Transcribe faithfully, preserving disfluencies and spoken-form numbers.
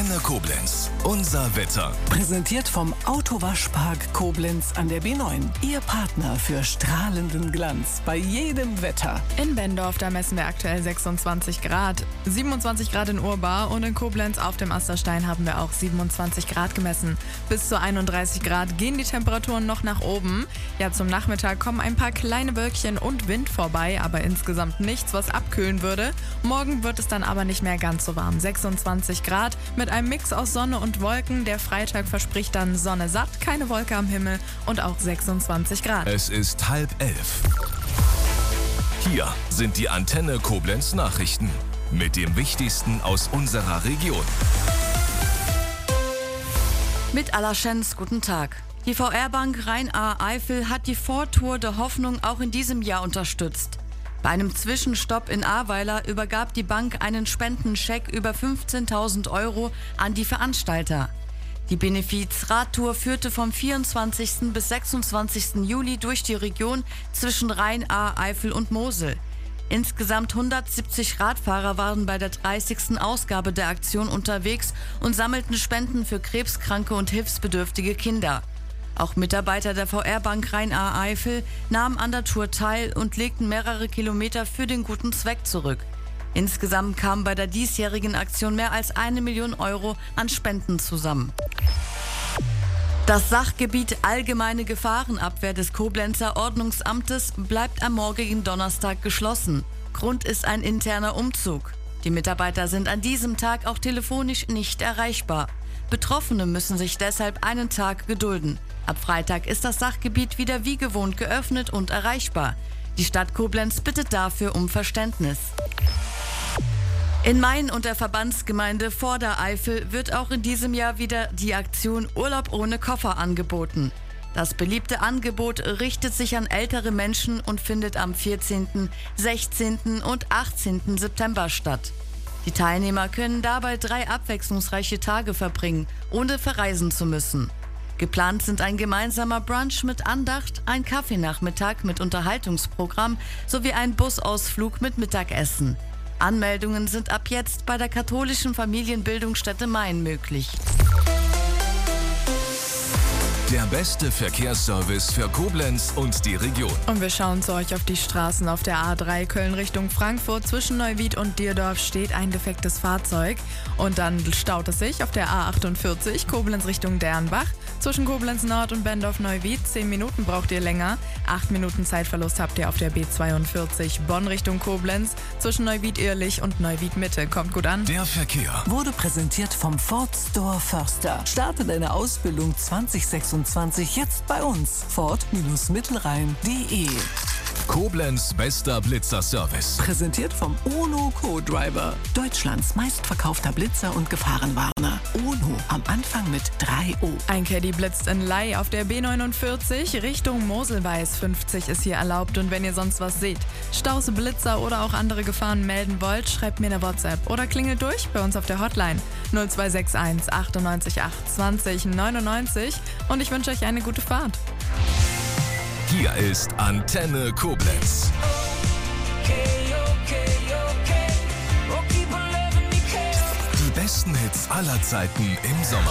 Antenne Koblenz. Unser Wetter. Präsentiert vom Autowaschpark Koblenz an der B neun. Ihr Partner für strahlenden Glanz bei jedem Wetter. In Bendorf, da messen wir aktuell sechsundzwanzig Grad. siebenundzwanzig Grad in Urbar und in Koblenz auf dem Asterstein haben wir auch siebenundzwanzig Grad gemessen. Bis zu einunddreißig Grad gehen die Temperaturen noch nach oben. Ja, zum Nachmittag kommen ein paar kleine Wölkchen und Wind vorbei, aber insgesamt nichts, was abkühlen würde. Morgen wird es dann aber nicht mehr ganz so warm. sechsundzwanzig Grad mit einem Mix aus Sonne und Wolken. Der Freitag verspricht dann Sonne satt, keine Wolke am Himmel und auch sechsundzwanzig Grad. Es ist halb elf. Hier sind die Antenne Koblenz Nachrichten mit dem Wichtigsten aus unserer Region. Mit Allerschens, guten Tag. Die V R-Bank Rhein-Ahr-Eifel hat die Vortour der Hoffnung auch in diesem Jahr unterstützt. Bei einem Zwischenstopp in Ahrweiler übergab die Bank einen Spendenscheck über fünfzehntausend Euro an die Veranstalter. Die Benefiz-Radtour führte vom vierundzwanzigsten bis sechsundzwanzigsten Juli durch die Region zwischen Rhein, Ahr, Eifel und Mosel. Insgesamt hundertsiebzig Radfahrer waren bei der dreißigsten Ausgabe der Aktion unterwegs und sammelten Spenden für krebskranke und hilfsbedürftige Kinder. Auch Mitarbeiter der V R-Bank Rhein-Ahr-Eifel nahmen an der Tour teil und legten mehrere Kilometer für den guten Zweck zurück. Insgesamt kamen bei der diesjährigen Aktion mehr als eine Million Euro an Spenden zusammen. Das Sachgebiet Allgemeine Gefahrenabwehr des Koblenzer Ordnungsamtes bleibt am morgigen Donnerstag geschlossen. Grund ist ein interner Umzug. Die Mitarbeiter sind an diesem Tag auch telefonisch nicht erreichbar. Betroffene müssen sich deshalb einen Tag gedulden. Ab Freitag ist das Sachgebiet wieder wie gewohnt geöffnet und erreichbar. Die Stadt Koblenz bittet dafür um Verständnis. In Main und der Verbandsgemeinde Vordereifel wird auch in diesem Jahr wieder die Aktion Urlaub ohne Koffer angeboten. Das beliebte Angebot richtet sich an ältere Menschen und findet am vierzehnten, sechzehnten und achtzehnten September statt. Die Teilnehmer können dabei drei abwechslungsreiche Tage verbringen, ohne verreisen zu müssen. Geplant sind ein gemeinsamer Brunch mit Andacht, ein Kaffeenachmittag mit Unterhaltungsprogramm sowie ein Busausflug mit Mittagessen. Anmeldungen sind ab jetzt bei der katholischen Familienbildungsstätte Main möglich. Der beste Verkehrsservice für Koblenz und die Region. Und wir schauen zu euch auf die Straßen. Auf der A drei Köln Richtung Frankfurt zwischen Neuwied und Dierdorf steht ein defektes Fahrzeug. Und dann staut es sich auf der A achtundvierzig Koblenz Richtung Dernbach. Zwischen Koblenz Nord und Bendorf-Neuwied. Zehn Minuten braucht ihr länger. Acht Minuten Zeitverlust habt ihr auf der B zweiundvierzig Bonn Richtung Koblenz. Zwischen Neuwied-Irlich und Neuwied-Mitte. Kommt gut an. Der Verkehr Wurde präsentiert vom Ford Store Förster. Starte deine Ausbildung zwanzig sechsundzwanzig jetzt bei uns. Ford-Mittelrhein punkt de. Koblenz bester Blitzer-Service. Präsentiert vom UNO Co-Driver. Deutschlands meistverkaufter Blitzer und Gefahrenwarner. UNO am Anfang mit drei O. Ein Caddy blitzt in Ley auf der B neunundvierzig Richtung Moselweiß. fünfzig ist hier erlaubt und wenn ihr sonst was seht, Staus, Blitzer oder auch andere Gefahren melden wollt, schreibt mir eine WhatsApp oder klingelt durch bei uns auf der Hotline null zwei sechs eins achtundneunzig acht zwanzig neunundneunzig und ich wünsche euch eine gute Fahrt. Hier ist Antenne Koblenz. Die besten Hits aller Zeiten im Sommer.